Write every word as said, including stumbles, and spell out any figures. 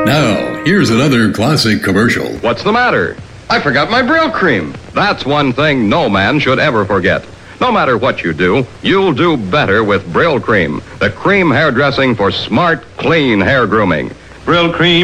Now, here's another classic commercial. What's the matter? I forgot my Brill Cream. That's one thing no man should ever forget. No matter what you do, you'll do better with Brill Cream, the cream hairdressing for smart, clean hair grooming. Brill Cream